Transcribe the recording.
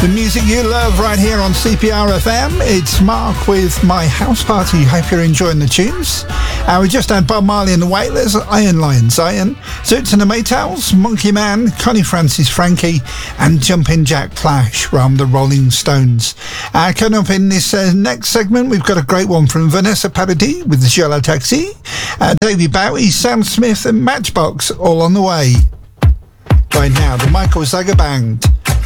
The music you love right here on CPR FM. It's Mark with My House Party. Hope you're enjoying the tunes. We just had Bob Marley and the Wailers, Iron Lion Zion, Zoots and the Maytals, Monkey Man, Connie Francis Frankie, and Jumpin' Jack Flash from the Rolling Stones. Coming up in this next segment, we've got a great one from Vanessa Paradis with the Jello Taxi, David Bowie, Sam Smith, and Matchbox all on the way. Right now, the Michael Zager Band.